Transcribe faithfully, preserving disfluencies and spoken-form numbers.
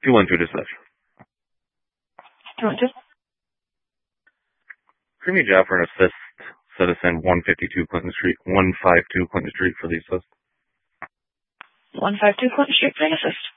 two one two dispatch. two one two? Creamy job for an assist. Citizen one fifty-two Clinton Street, one fifty-two Clinton Street for the assist. one fifty-two Clinton Street for the assist.